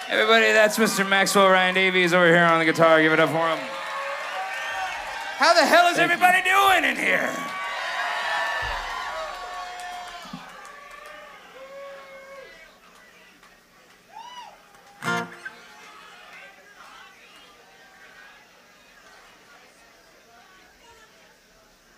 Everybody, that's Mr. Maxwell Ryan Davies over here on the guitar. Give it up for him. How the hell is everybody doing in here?